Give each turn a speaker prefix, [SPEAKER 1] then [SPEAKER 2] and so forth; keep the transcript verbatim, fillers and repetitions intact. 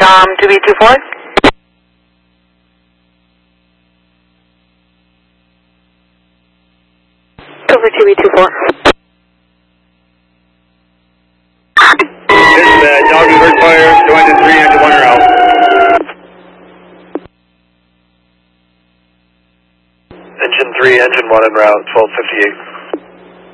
[SPEAKER 1] Tom two B two four. Over two B two four.
[SPEAKER 2] This is uh, Doggy Bird Fire, join the three engine one out. Engine three, engine one en route, twelve fifty-eight.